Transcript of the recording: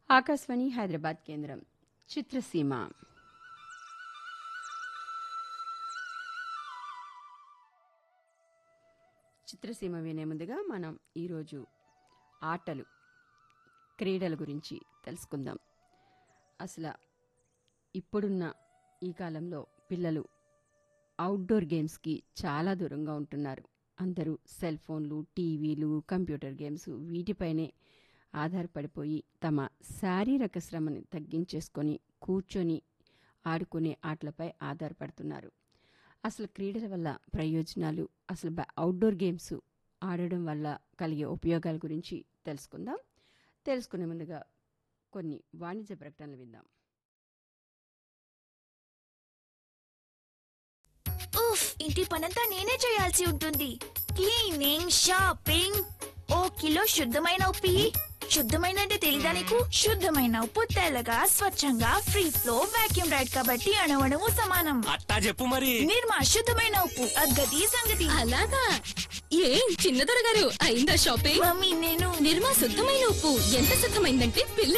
ఆకాశవాణి హైదరాబాద్ కేంద్రం చిత్రసీమ చిత్రసీమ వినే ముందుగా మనం ఈరోజు ఆటలు క్రీడల గురించి తెలుసుకుందాం. అసలు ఇప్పుడున్న ఈ కాలంలో పిల్లలు అవుట్డోర్ గేమ్స్కి చాలా దూరంగా ఉంటున్నారు. అందరూ సెల్ ఫోన్లు, టీవీలు, కంప్యూటర్ గేమ్స్ వీటిపైనే ఆధారపడిపోయి తమ శారీరక శ్రమని తగ్గించేసుకొని కూర్చొని ఆడుకునే ఆటలపై ఆధారపడుతున్నారు. అసలు క్రీడల వల్ల ప్రయోజనాలు, అసలు అవుట్డోర్ గేమ్స్ ఆడడం వల్ల కలిగే ఉపయోగాల గురించి తెలుసుకుందాం. తెలుసుకునే ముందుగా కొన్ని వాణిజ్య ప్రకటనలు విందాం. ఉఫ్, ఇంటి పనంతా నేనే చేయాల్సి ఉంటుంది. క్లీనింగ్, షాపింగ్, ఓ కిలో శుద్ధమైన ఉప్పు ఇయ్యి. శుద్ధమైన అంటే తెలీదా నీకు? శుద్ధమైన ఉప్పు తెల్లగా స్వచ్ఛంగా ఫ్రీ ఫ్లో వాక్యూమ్ రైడ్ కాబట్టి అణవణము సమానం. అట్టా చెప్పు మరి. నిర్మా శుద్ధమైన ఉప్పు అగ్గది సంగతి. అలాగా ఏం చిన్నదొర గారు అయిందా షాపింగ్? మమ్మీ నేను నిర్మా శుద్ధమైన ఉప్పు ఎంత శుద్ధమైందంటే పిల్ల